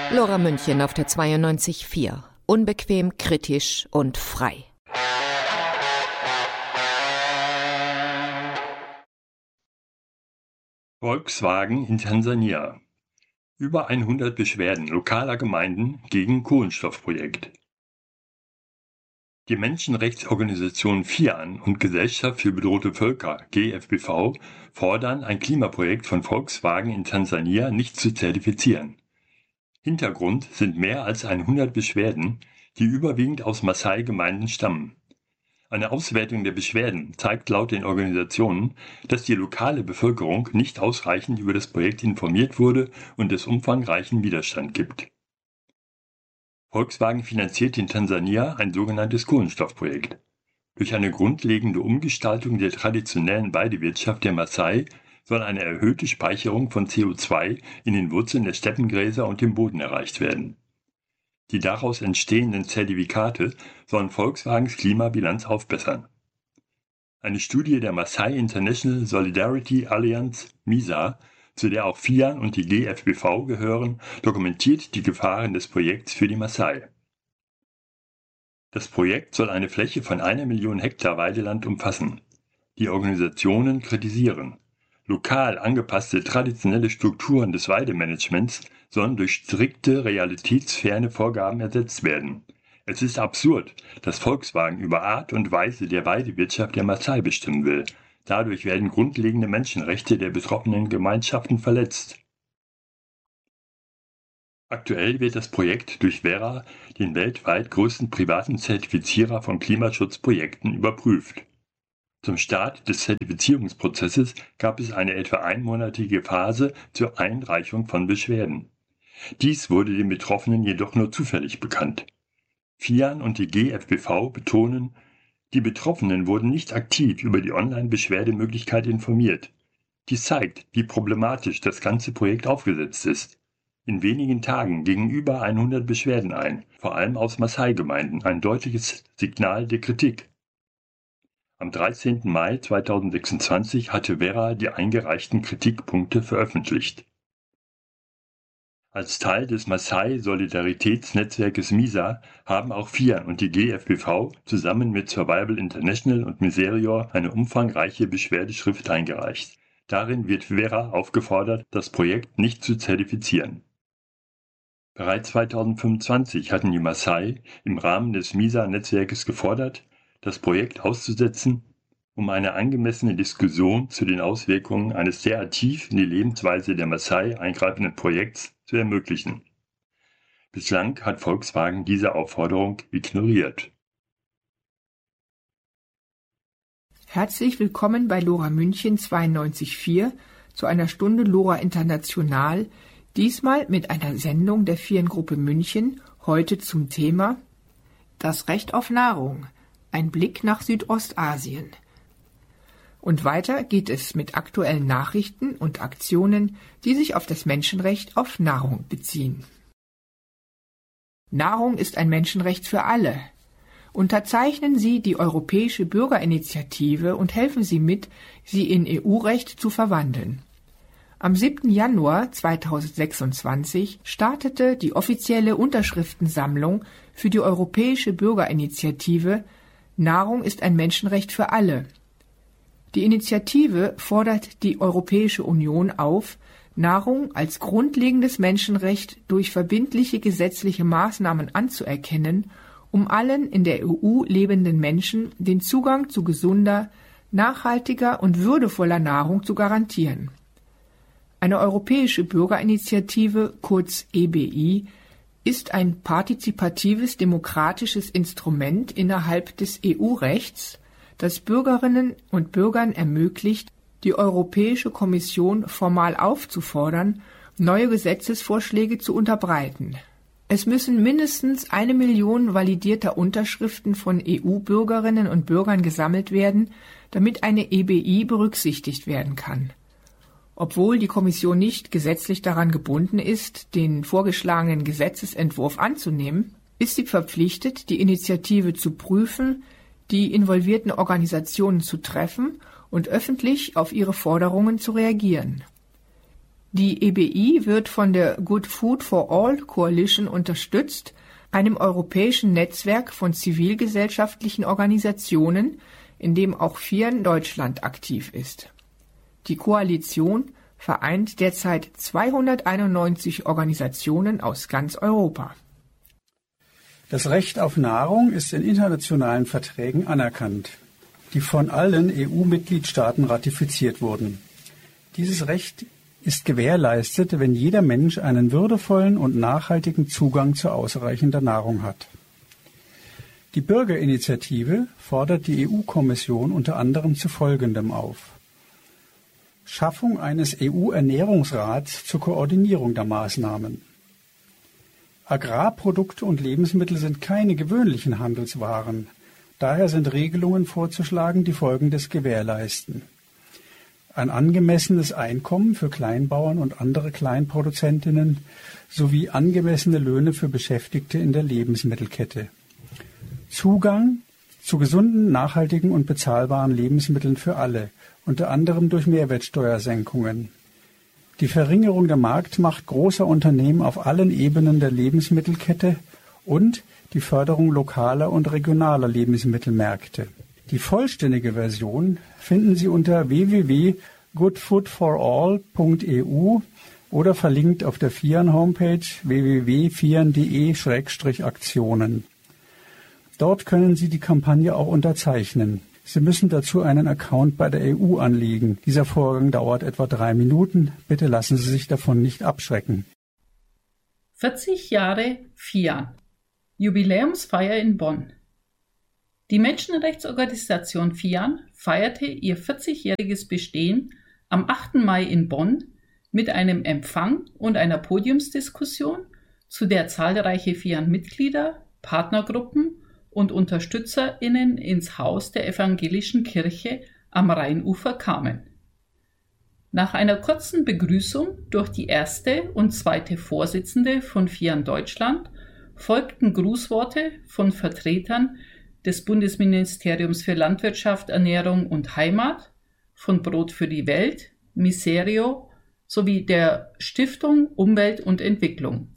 Lora München auf der 92.4. Unbequem, kritisch und frei. Volkswagen in Tansania. Über 100 Beschwerden lokaler Gemeinden gegen Kohlenstoffprojekt. Die Menschenrechtsorganisation FIAN und Gesellschaft für bedrohte Völker GfBV fordern, ein Klimaprojekt von Volkswagen in Tansania nicht zu zertifizieren. Hintergrund sind mehr als 100 Beschwerden, die überwiegend aus Maasai-Gemeinden stammen. Eine Auswertung der Beschwerden zeigt laut den Organisationen, dass die lokale Bevölkerung nicht ausreichend über das Projekt informiert wurde und es umfangreichen Widerstand gibt. Volkswagen finanziert in Tansania ein sogenanntes Kohlenstoffprojekt. Durch eine grundlegende Umgestaltung der traditionellen Weidewirtschaft der Maasai soll eine erhöhte Speicherung von CO2 in den Wurzeln der Steppengräser und dem Boden erreicht werden. Die daraus entstehenden Zertifikate sollen Volkswagens Klimabilanz aufbessern. Eine Studie der Maasai International Solidarity Alliance (MISA), zu der auch FIAN und die GfBV gehören, dokumentiert die Gefahren des Projekts für die Maasai. Das Projekt soll eine Fläche von 1 Million Hektar Weideland umfassen. Die Organisationen kritisieren: Lokal angepasste traditionelle Strukturen des Weidemanagements sollen durch strikte, realitätsferne Vorgaben ersetzt werden. Es ist absurd, dass Volkswagen über Art und Weise der Weidewirtschaft der Maasai bestimmen will. Dadurch werden grundlegende Menschenrechte der betroffenen Gemeinschaften verletzt. Aktuell wird das Projekt durch Verra, den weltweit größten privaten Zertifizierer von Klimaschutzprojekten, überprüft. Zum Start des Zertifizierungsprozesses gab es eine etwa einmonatige Phase zur Einreichung von Beschwerden. Dies wurde den Betroffenen jedoch nur zufällig bekannt. FIAN und die GfBV betonen, die Betroffenen wurden nicht aktiv über die Online-Beschwerdemöglichkeit informiert. Dies zeigt, wie problematisch das ganze Projekt aufgesetzt ist. In wenigen Tagen gingen über 100 Beschwerden ein, vor allem aus Maasai-Gemeinden, ein deutliches Signal der Kritik. Am 13. Mai 2026 hatte Verra die eingereichten Kritikpunkte veröffentlicht. Als Teil des Maasai-Solidaritätsnetzwerkes MISA haben auch FIAN und die GfBV zusammen mit Survival International und Miserior eine umfangreiche Beschwerdeschrift eingereicht. Darin wird Verra aufgefordert, das Projekt nicht zu zertifizieren. Bereits 2025 hatten die Maasai im Rahmen des MISA-Netzwerkes gefordert, das Projekt auszusetzen, um eine angemessene Diskussion zu den Auswirkungen eines derart tief in die Lebensweise der Maasai eingreifenden Projekts zu ermöglichen. Bislang hat Volkswagen diese Aufforderung ignoriert. Herzlich willkommen bei Lora München 92.4 zu einer Stunde Lora International, diesmal mit einer Sendung der FIAN-Gruppe München, heute zum Thema Das Recht auf Nahrung, ein Blick nach Südostasien. Und weiter geht es mit aktuellen Nachrichten und Aktionen, die sich auf das Menschenrecht auf Nahrung beziehen. Nahrung ist ein Menschenrecht für alle. Unterzeichnen Sie die Europäische Bürgerinitiative und helfen Sie mit, sie in EU-Recht zu verwandeln. Am 7. Januar 2026 startete die offizielle Unterschriftensammlung für die Europäische Bürgerinitiative Nahrung ist ein Menschenrecht für alle. Die Initiative fordert die Europäische Union auf, Nahrung als grundlegendes Menschenrecht durch verbindliche gesetzliche Maßnahmen anzuerkennen, um allen in der EU lebenden Menschen den Zugang zu gesunder, nachhaltiger und würdevoller Nahrung zu garantieren. Eine europäische Bürgerinitiative, kurz EBI, ist ein partizipatives demokratisches Instrument innerhalb des EU-Rechts, das Bürgerinnen und Bürgern ermöglicht, die Europäische Kommission formal aufzufordern, neue Gesetzesvorschläge zu unterbreiten. Es müssen mindestens 1 Million validierter Unterschriften von EU-Bürgerinnen und Bürgern gesammelt werden, damit eine EBI berücksichtigt werden kann. Obwohl die Kommission nicht gesetzlich daran gebunden ist, den vorgeschlagenen Gesetzesentwurf anzunehmen, ist sie verpflichtet, die Initiative zu prüfen, die involvierten Organisationen zu treffen und öffentlich auf ihre Forderungen zu reagieren. Die EBI wird von der Good Food for All Coalition unterstützt, einem europäischen Netzwerk von zivilgesellschaftlichen Organisationen, in dem auch FIAN Deutschland aktiv ist. Die Koalition vereint derzeit 291 Organisationen aus ganz Europa. Das Recht auf Nahrung ist in internationalen Verträgen anerkannt, die von allen EU-Mitgliedstaaten ratifiziert wurden. Dieses Recht ist gewährleistet, wenn jeder Mensch einen würdevollen und nachhaltigen Zugang zu ausreichender Nahrung hat. Die Bürgerinitiative fordert die EU-Kommission unter anderem zu Folgendem auf: Schaffung eines EU-Ernährungsrats zur Koordinierung der Maßnahmen. Agrarprodukte und Lebensmittel sind keine gewöhnlichen Handelswaren. Daher sind Regelungen vorzuschlagen, die Folgendes gewährleisten: Ein angemessenes Einkommen für Kleinbauern und andere Kleinproduzentinnen sowie angemessene Löhne für Beschäftigte in der Lebensmittelkette. Zugang zu gesunden, nachhaltigen und bezahlbaren Lebensmitteln für alle, unter anderem durch Mehrwertsteuersenkungen. Die Verringerung der Marktmacht großer Unternehmen auf allen Ebenen der Lebensmittelkette und die Förderung lokaler und regionaler Lebensmittelmärkte. Die vollständige Version finden Sie unter www.goodfoodforall.eu oder verlinkt auf der FIAN-Homepage www.fian.de/Aktionen. Dort können Sie die Kampagne auch unterzeichnen. Sie müssen dazu einen Account bei der EU anlegen. Dieser Vorgang dauert etwa 3 Minuten. Bitte lassen Sie sich davon nicht abschrecken. 40 Jahre FIAN. Jubiläumsfeier in Bonn. Die Menschenrechtsorganisation FIAN feierte ihr 40-jähriges Bestehen am 8. Mai in Bonn mit einem Empfang und einer Podiumsdiskussion, zu der zahlreiche FIAN-Mitglieder, Partnergruppen und UnterstützerInnen ins Haus der Evangelischen Kirche am Rheinufer kamen. Nach einer kurzen Begrüßung durch die erste und zweite Vorsitzende von FIAN Deutschland folgten Grußworte von Vertretern des Bundesministeriums für Landwirtschaft, Ernährung und Heimat, von Brot für die Welt, Miserio sowie der Stiftung Umwelt und Entwicklung.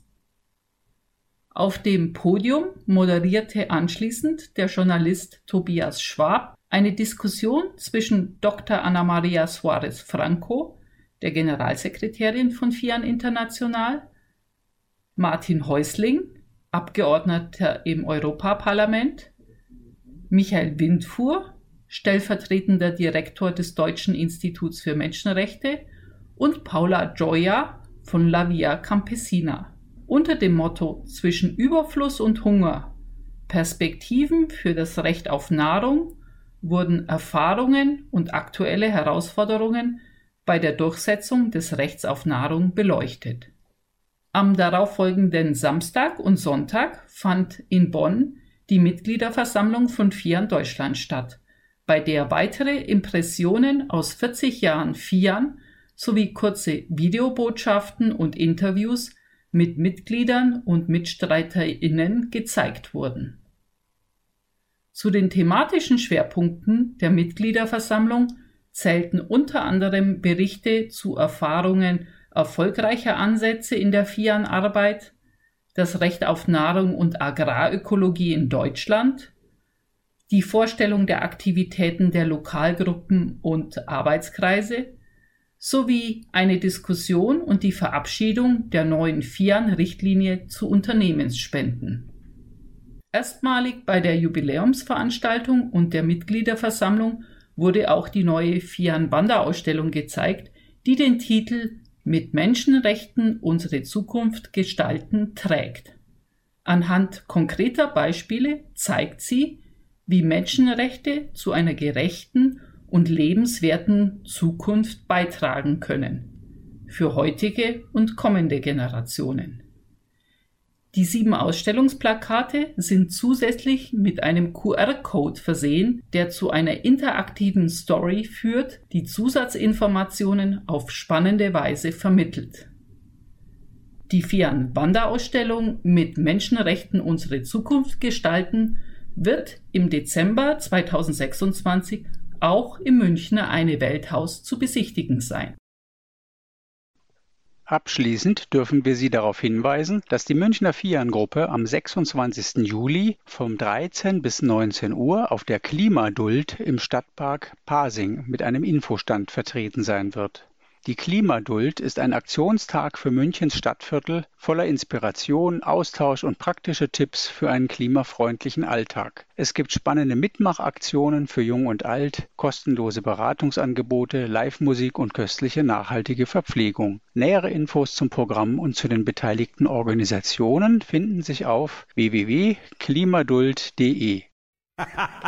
Auf dem Podium moderierte anschließend der Journalist Tobias Schwab eine Diskussion zwischen Dr. Ana Maria Suarez Franco, der Generalsekretärin von FIAN International, Martin Häusling, Abgeordneter im Europaparlament, Michael Windfuhr, stellvertretender Direktor des Deutschen Instituts für Menschenrechte, und Paula Gioia von La Via Campesina. Unter dem Motto „Zwischen Überfluss und Hunger – Perspektiven für das Recht auf Nahrung“ wurden Erfahrungen und aktuelle Herausforderungen bei der Durchsetzung des Rechts auf Nahrung beleuchtet. Am darauffolgenden Samstag und Sonntag fand in Bonn die Mitgliederversammlung von FIAN Deutschland statt, bei der weitere Impressionen aus 40 Jahren FIAN sowie kurze Videobotschaften und Interviews mit Mitgliedern und MitstreiterInnen gezeigt wurden. Zu den thematischen Schwerpunkten der Mitgliederversammlung zählten unter anderem Berichte zu Erfahrungen erfolgreicher Ansätze in der FIAN-Arbeit, das Recht auf Nahrung und Agrarökologie in Deutschland, die Vorstellung der Aktivitäten der Lokalgruppen und Arbeitskreise sowie eine Diskussion und die Verabschiedung der neuen FIAN-Richtlinie zu Unternehmensspenden. Erstmalig bei der Jubiläumsveranstaltung und der Mitgliederversammlung wurde auch die neue FIAN-Wanderausstellung gezeigt, die den Titel „Mit Menschenrechten unsere Zukunft gestalten“ trägt. Anhand konkreter Beispiele zeigt sie, wie Menschenrechte zu einer gerechten und lebenswerten Zukunft beitragen können, für heutige und kommende Generationen. Die 7 Ausstellungsplakate sind zusätzlich mit einem QR-Code versehen, der zu einer interaktiven Story führt, die Zusatzinformationen auf spannende Weise vermittelt. Die FIAN-Wanderausstellung „Mit Menschenrechten unsere Zukunft gestalten“ wird im Dezember 2026 auch im Münchner Eine-Welt-Haus zu besichtigen sein. Abschließend dürfen wir Sie darauf hinweisen, dass die Münchner FIAN-Gruppe am 26. Juli von 13 bis 19 Uhr auf der Klimaduld im Stadtpark Pasing mit einem Infostand vertreten sein wird. Die Klimaduld ist ein Aktionstag für Münchens Stadtviertel voller Inspiration, Austausch und praktische Tipps für einen klimafreundlichen Alltag. Es gibt spannende Mitmachaktionen für Jung und Alt, kostenlose Beratungsangebote, Live-Musik und köstliche nachhaltige Verpflegung. Nähere Infos zum Programm und zu den beteiligten Organisationen finden sich auf www.klimaduld.de.